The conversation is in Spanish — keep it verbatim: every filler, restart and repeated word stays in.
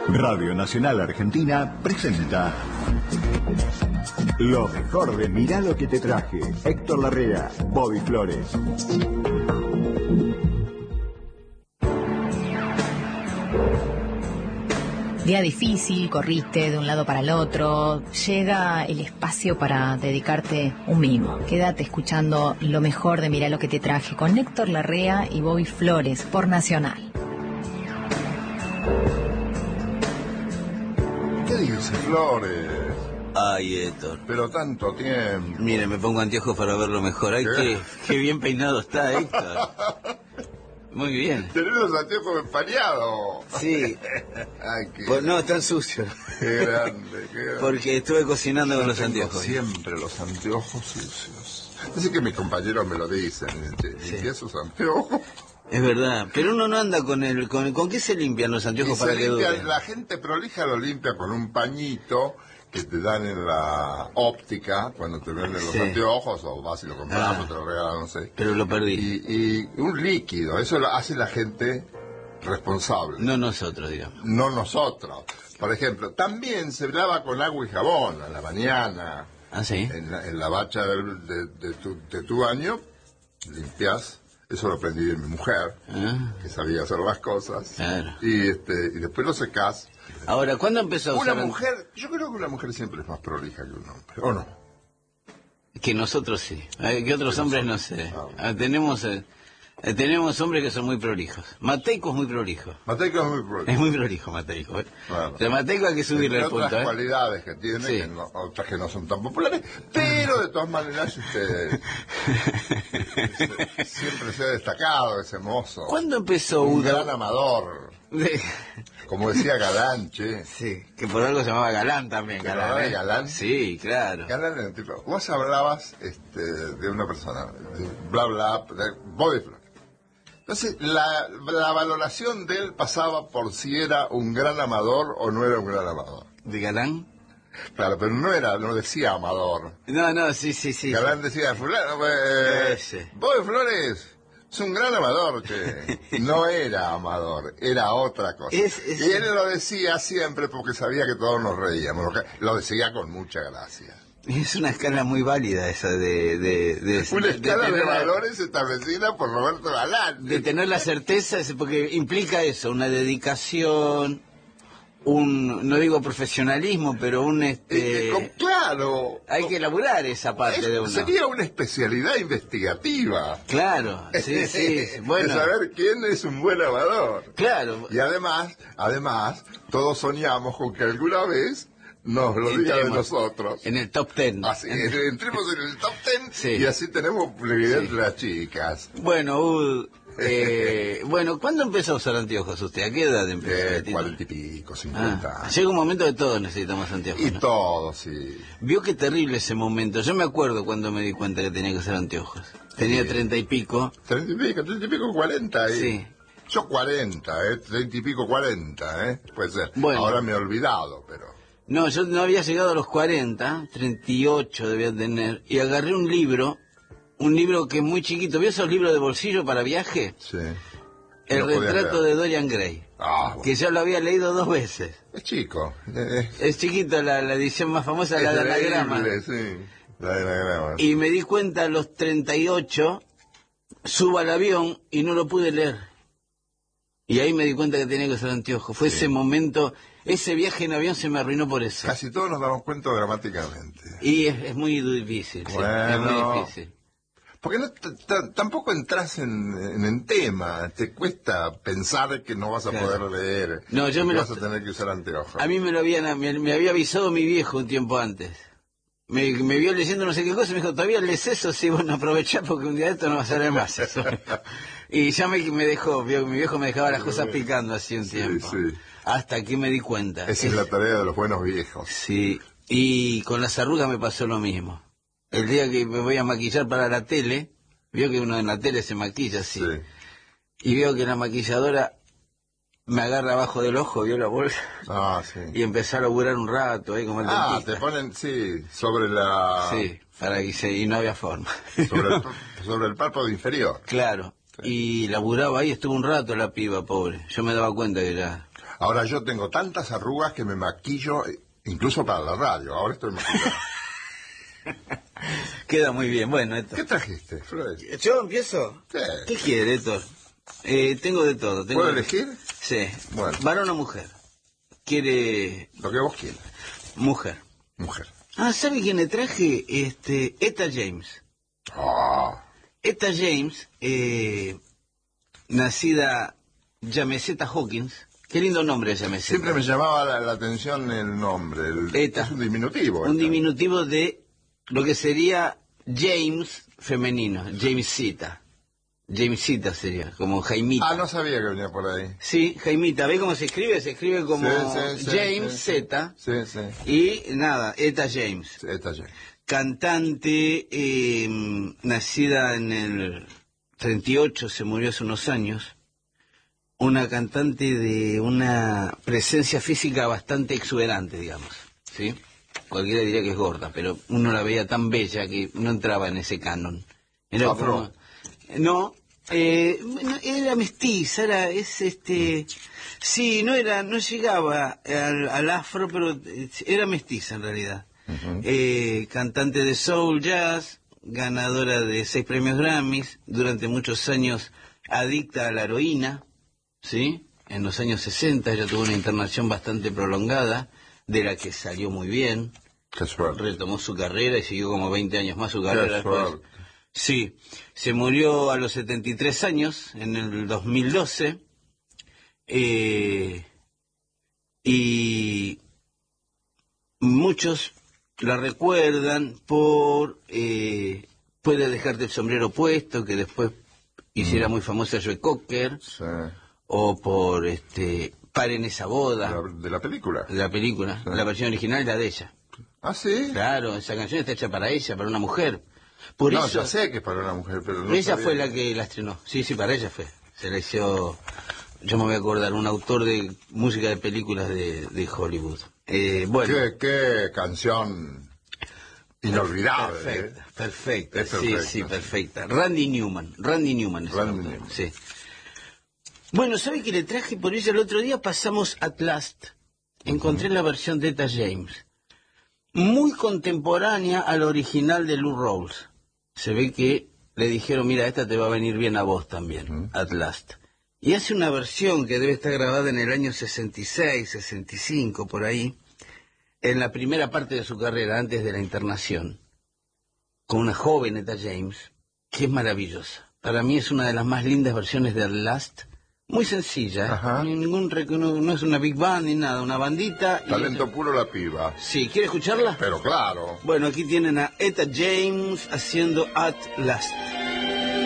Radio Nacional Argentina presenta lo mejor de Mirá lo que te traje. Héctor Larrea, Bobby Flores. Día difícil, corriste de un lado para el otro, llega el espacio para dedicarte un mimo. Quédate escuchando lo mejor de Mirá lo que te traje con Héctor Larrea y Bobby Flores por Nacional. ¿Qué dice Flores? Ay, Héctor. Pero tanto tiempo. Mire, me pongo anteojos para verlo mejor. Ay, qué, qué bien peinado está, Héctor. Muy bien. Tenés los anteojos empañados. Sí. Ay, qué... Pues no, están sucios. Qué grande, qué grande. Porque estuve cocinando Yo con los tengo anteojos. Siempre los anteojos sucios. Así que mis compañeros me lo dicen. Limpié sus anteojos. Es verdad, pero uno no anda con el... ¿Con, ¿con qué se limpian los anteojos Y para se que limpia, duren? la gente prolija lo limpia con un pañito que te dan en la óptica cuando te venden los Sí. anteojos, o vas y lo compramos, Ah. te lo regalan, no sé. Pero lo perdí. Y, y un líquido, eso lo hace la gente responsable, No nosotros, digamos. no nosotros. Por ejemplo, también se lava con agua y jabón a la mañana, ¿Ah, sí? en la, en la bacha del- de, de tu, de tu baño, limpias. Eso lo aprendí de mi mujer, Ah, que sabía hacer las cosas. Claro. Y, este, y después lo secás. Ahora, ¿cuándo empezó a Una usar? mujer, yo creo que una mujer siempre es más prolija que un hombre, ¿o no? Que nosotros sí. Ay, que otros Que hombres no nosotros. sé. Ah. Ah, tenemos eh, eh, tenemos hombres que son muy prolijos. Mateico es muy prolijo. Mateico es muy prolijo. Es muy prolijo Mateico. ¿eh? Claro. De Mateico hay que subirle Entre el punto. otras ¿eh? cualidades que tiene, Sí. que no- otras que no son tan populares, pero de todas maneras este, siempre se ha destacado ese mozo. ¿Cuándo empezó Un Udo? gran amador, De- como decía Galán, che. Sí, que por algo se llamaba Galán también. ¿Se Galán, llamaba ¿eh? Galán? Sí, claro. Galán era un tipo. Vos hablabas este, de una persona, de bla bla, de Bobby Flores. Entonces, la, la valoración de él pasaba por si era un gran amador o no era un gran amador. ¿De Galán? Claro, pero no era, no decía amador. No, no, sí, sí, sí. Galán decía, fulano, eh, Ese. Bobby Flores es un gran amador, che. No era amador, era otra cosa. Es- es- Y él lo decía siempre porque sabía que todos nos reíamos. Lo, que- lo decía con mucha gracia. Es una escala muy válida esa de... de, de Una de escala de, tener la- valores establecida por Roberto Galán. de tener la certeza, es porque implica eso, una dedicación, un, no digo profesionalismo, pero un... Eh, este eh, con- claro. Hay que elaborar esa parte Es- de uno. Sería una especialidad investigativa. Claro, sí, sí, bueno, De saber quién es un buen amador. claro. Y además, además, todos soñamos con que alguna vez nos lo diga de Entremos nosotros. en el top ten. Así, entremos en el top ten Sí. y así tenemos publicidad Sí. entre las chicas. Bueno, Ud, eh, bueno, ¿cuándo empezó a usar anteojos usted? ¿A qué edad empezó? Eh, Tito? cuarenta y pico, cincuenta Ah, años. llega un momento que todos necesitamos anteojos, Y ¿no? todo, sí. Vio qué terrible ese momento. Yo me acuerdo cuando me di cuenta que tenía que usar anteojos. Tenía Sí. treinta y pico. Treinta y pico, treinta y pico, cuarenta. ¿eh? Sí. Yo cuarenta, ¿eh? Treinta y pico, cuarenta, ¿eh? Puede ser. Bueno. Ahora me he olvidado, pero... No, yo no había llegado a los cuarenta, treinta y ocho debía tener, y agarré un libro, un libro que es muy chiquito. ¿Vio esos libros de bolsillo para viaje? Sí. El No podía retrato leer. de Dorian Gray, Ah, bueno. que yo lo había leído dos veces. Es chico. eh, Es chiquito, la, la edición más famosa, es la de anagrama. leíble, sí. La de anagrama. Y me di cuenta a los treinta y ocho, subo al avión y no lo pude leer. Y ahí me di cuenta que tenía que usar anteojos. Fue ese momento, ese viaje en avión se me arruinó por eso. Casi todos nos damos cuenta gramaticalmente. Y es, es muy difícil, sí, es Bueno. muy difícil. Porque no t- t- tampoco entras en, en el tema. Te cuesta pensar que no vas a Claro. poder leer. No, yo y me que lo- vas a tener que usar anteojos. A mí me lo habían, me, me había avisado mi viejo un tiempo antes. Me, me vio leyendo no sé qué cosa y me dijo, ¿todavía lees eso? Sí, bueno, aprovechá porque un día de esto no va a salir más eso. Y ya me, me dejó, vio, mi viejo me dejaba las cosas picando así un Sí, tiempo. sí. Hasta que me di cuenta. Esa es la tarea de los buenos viejos. Sí, y con las arrugas me pasó lo mismo. El día que me voy a maquillar para la tele, vio que uno en la tele se maquilla así. Sí. Y veo que la maquilladora me agarra abajo del ojo, vio la bolsa, Ah, sí. y empecé a laburar un rato ahí como el Ah, dentista. te ponen, sí, sobre la... Sí, para que se... y no había forma. Sobre el, sobre el párpado inferior. Claro. Y laburaba ahí, estuvo un rato la piba, pobre. Yo me daba cuenta que era... Ahora yo tengo tantas arrugas que me maquillo, incluso para la radio. Ahora estoy maquillado. Queda muy bien. Bueno, esto. ¿Qué trajiste, Flores? ¿Yo empiezo? Sí. ¿Qué quiere, Héctor? Eh, tengo de todo. Tengo ¿Puedo de... elegir? Sí. Bueno. ¿Varón o mujer? ¿Quiere...? Lo que vos quieras. Mujer. Mujer. Ah, ¿sabe quién le traje? Este, Etta James. Ah. Etta James, eh, nacida Yameseta Hawkins. Qué lindo nombre es Yameseta. Siempre me llamaba la, la atención el nombre. El, Etta. Es un diminutivo. Un Etta. diminutivo de lo que sería James femenino, Jamesita. Jamesita sería, como Jaimita. Ah, no sabía que venía por ahí. Sí, Jaimita. ¿Ve cómo se escribe? Se escribe como Sí, sí, sí, James sí, Z. Sí, sí. Y nada, Etta James. Sí, Etta James. Cantante, eh, nacida en el treinta y ocho, se murió hace unos años. Una cantante de una presencia física bastante exuberante, digamos. ¿Sí? Cualquiera diría que es gorda, pero uno la veía tan bella que no entraba en ese canon. Era Afro. como... No, eh, no, era mestiza, era, es este... Sí, no era, no llegaba al, al afro, pero era mestiza en realidad. Uh-huh. Eh, cantante de soul jazz, ganadora de seis premios Grammys, durante muchos años adicta a la heroína, ¿sí? En los años sesenta ella tuvo una internación bastante prolongada, de la que salió muy bien. Qué suerte. Retomó su carrera y siguió como veinte años más su carrera. Qué Después. suerte. Sí, se murió a los setenta y tres años, en el dos mil doce, eh, y muchos la recuerdan por eh, Puede dejarte el sombrero puesto, que después hiciera muy famosa Joe Cocker, Sí. o por este Paren esa boda, De la, de la película. de la película. Sí. La versión original es la de ella. Ah, sí. Claro, esa canción está hecha para ella, para una mujer. Por no, eso, ya sé que es para una mujer, pero no ella sabía. fue la que la estrenó. Sí, sí, para ella fue. Se la hizo, yo me voy a acordar, un autor de música de películas de, de Hollywood. Eh, bueno. Qué, qué canción inolvidable. Perfecta, ¿eh? perfecta. Es Sí, perfecta, sí, sí. perfecta. Randy Newman. Randy Newman. es el Randy autor, Newman. Sí. Bueno, ¿sabe que le traje por ella el otro día? Pasamos At Last. Encontré la versión de Etta James. Muy contemporánea al original de Lou Rawls. Se ve que le dijeron, mira, esta te va a venir bien a vos también, Uh-huh. At Last. Y hace una versión que debe estar grabada en el año sesenta y seis, sesenta y cinco, por ahí, en la primera parte de su carrera, antes de la internación, con una joven Etta James, que es maravillosa. Para mí es una de las más lindas versiones de At Last. Muy sencilla, ¿eh? Ajá. Ni ningún rec- no, no es una big band ni nada, una bandita. y- Talento puro la piba. Sí, ¿quiere escucharla? Pero claro. Bueno, aquí tienen a Etta James haciendo At Last.